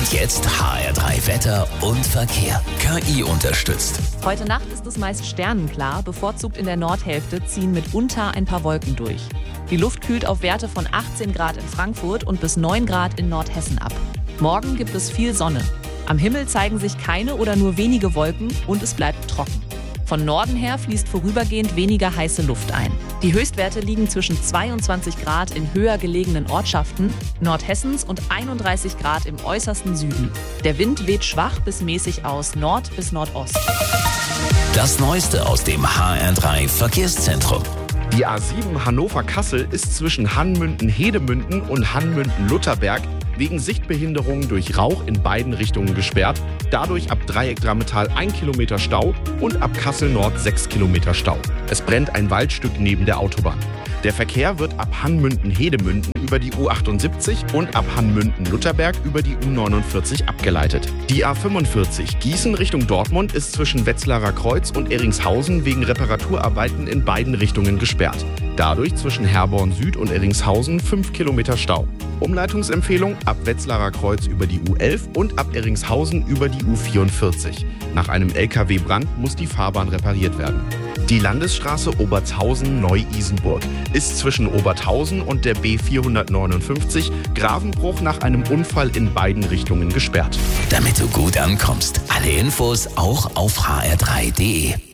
Und jetzt HR3 Wetter und Verkehr. KI unterstützt. Heute Nacht ist es meist sternenklar. Bevorzugt in der Nordhälfte ziehen mitunter ein paar Wolken durch. Die Luft kühlt auf Werte von 18 Grad in Frankfurt und bis 9 Grad in Nordhessen ab. Morgen gibt es viel Sonne. Am Himmel zeigen sich keine oder nur wenige Wolken und es bleibt trocken. Von Norden her fließt vorübergehend weniger heiße Luft ein. Die Höchstwerte liegen zwischen 22 Grad in höher gelegenen Ortschaften Nordhessens und 31 Grad im äußersten Süden. Der Wind weht schwach bis mäßig aus Nord- bis Nordost. Das Neueste aus dem HR3 Verkehrszentrum. Die A7 Hannover-Kassel ist zwischen Hannmünden-Hedemünden und Hannmünden-Lutherberg wegen Sichtbehinderungen durch Rauch in beiden Richtungen gesperrt. Dadurch ab Dreieck Drammetal 1 Kilometer Stau und ab Kassel Nord 6 Kilometer Stau. Es brennt ein Waldstück neben der Autobahn. Der Verkehr wird ab Hannmünden-Hedemünden über die U78 und ab Hannmünden-Lutherberg über die U49 abgeleitet. Die A45 Gießen Richtung Dortmund ist zwischen Wetzlarer Kreuz und Erringshausen wegen Reparaturarbeiten in beiden Richtungen gesperrt. Dadurch zwischen Herborn Süd und Erringshausen 5 Kilometer Stau. Umleitungsempfehlung ab Wetzlarer Kreuz über die U11 und ab Erringshausen über die U44. Nach einem LKW-Brand muss die Fahrbahn repariert werden. Die Landesstraße Obertshausen-Neu-Isenburg ist zwischen Oberthausen und der B459 Gravenbruch nach einem Unfall in beiden Richtungen gesperrt. Damit du gut ankommst. Alle Infos auch auf hr3.de.